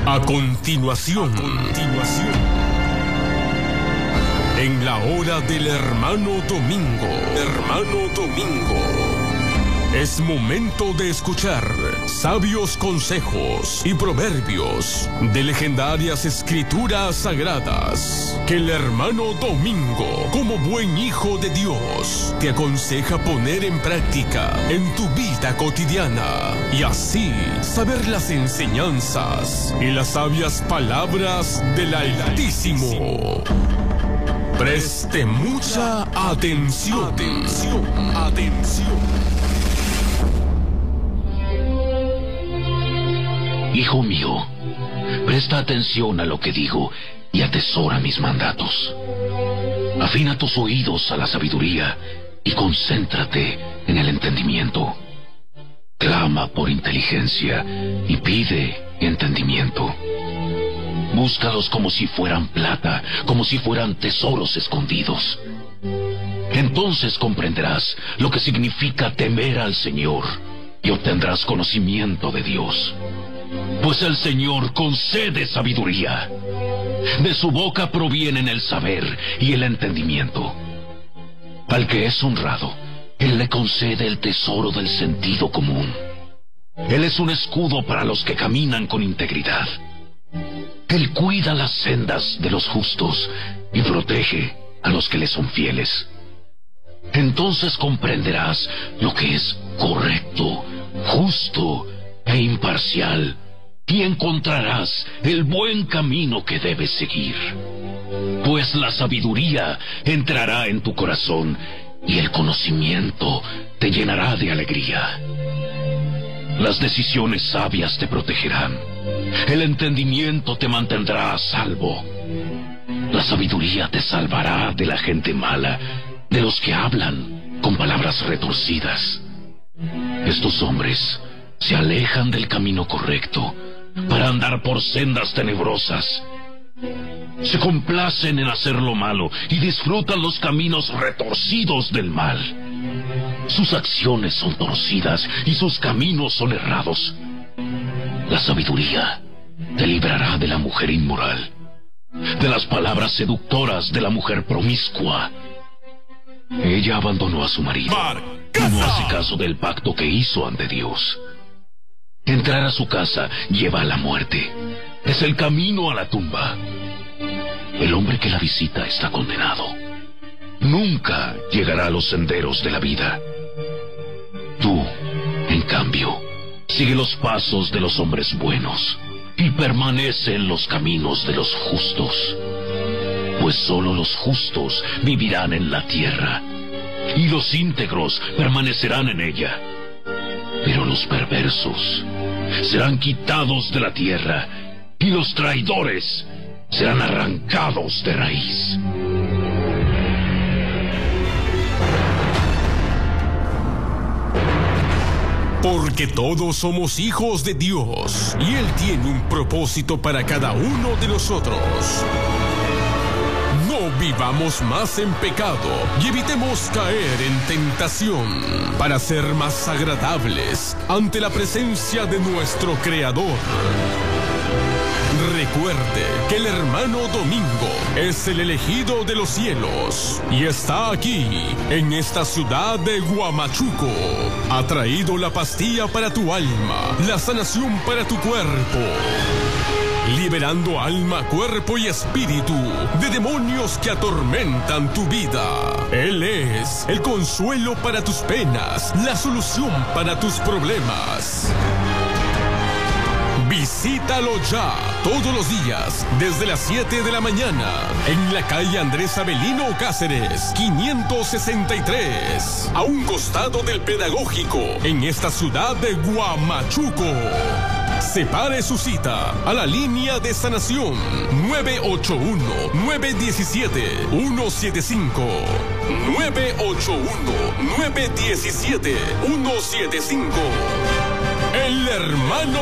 A continuación, en la hora del hermano Domingo, es momento de escuchar sabios consejos y proverbios de legendarias escrituras sagradas que el hermano Domingo, como buen hijo de Dios, te aconseja poner en práctica en tu vida cotidiana y así saber las enseñanzas y las sabias palabras del Altísimo. Preste mucha atención. Hijo mío, presta atención a lo que digo y atesora mis mandatos. Afina tus oídos a la sabiduría y concéntrate en el entendimiento. Clama por inteligencia y pide entendimiento. Búscalos como si fueran plata, como si fueran tesoros escondidos. Entonces comprenderás lo que significa temer al Señor y obtendrás conocimiento de Dios. Pues el Señor concede sabiduría. De su boca provienen el saber y el entendimiento. Al que es honrado, Él le concede el tesoro del sentido común. Él es un escudo para los que caminan con integridad. Él cuida las sendas de los justos y protege a los que le son fieles. Entonces comprenderás lo que es correcto, justo e imparcial, y encontrarás el buen camino que debes seguir. Pues la sabiduría entrará en tu corazón y el conocimiento te llenará de alegría. Las decisiones sabias te protegerán. El entendimiento te mantendrá a salvo. La sabiduría te salvará de la gente mala, de los que hablan con palabras retorcidas. Estos hombres se alejan del camino correcto para andar por sendas tenebrosas. Se complacen en hacer lo malo y disfrutan los caminos retorcidos del mal. Sus acciones son torcidas y sus caminos son errados. La sabiduría te librará de la mujer inmoral, de las palabras seductoras de la mujer promiscua. Ella abandonó a su marido y no hace caso del pacto que hizo ante Dios. Entrar a su casa lleva a la muerte. Es el camino a la tumba. El hombre que la visita está condenado. Nunca llegará a los senderos de la vida. Tú, en cambio, sigue los pasos de los hombres buenos y permanece en los caminos de los justos. Pues solo los justos vivirán en la tierra y los íntegros permanecerán en ella. Pero los perversos serán quitados de la tierra y los traidores serán arrancados de raíz. Porque todos somos hijos de Dios y Él tiene un propósito para cada uno de nosotros. No vivamos más en pecado y evitemos caer en tentación para ser más agradables ante la presencia de nuestro Creador. Recuerde que el hermano Domingo es el elegido de los cielos y está aquí, en esta ciudad de Huamachuco. Ha traído la pastilla para tu alma, la sanación para tu cuerpo, liberando alma, cuerpo y espíritu de demonios que atormentan tu vida. Él es el consuelo para tus penas, la solución para tus problemas. Visítalo ya, todos los días, desde las 7 de la mañana, en la calle Andrés Avelino Cáceres, 563, a un costado del Pedagógico, en esta ciudad de Huamachuco. Separe su cita a la línea de sanación 981-917-175. 981-917-175. El hermano